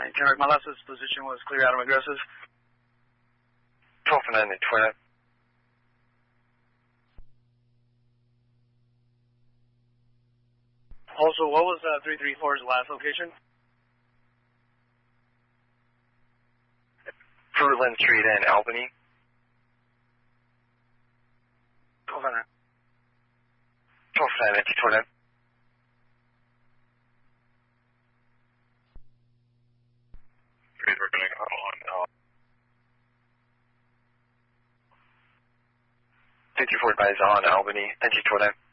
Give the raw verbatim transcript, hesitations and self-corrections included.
nine. Tarek, my last position was clear Adam aggressive. twelve for nine, Twitter. Also, what was uh, three three four's last location? Fruitland Street in Albany. twelve for nine. twelve for nine, Twitter. We're going to go on. Uh, fifty-four advised on Albany, N G Twitter.